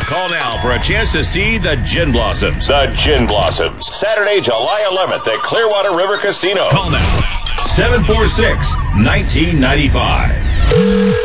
Call now for a chance to see the Gin Blossoms. The Gin Blossoms, Saturday, July 11th at Clearwater River Casino. Call now, 746-1995.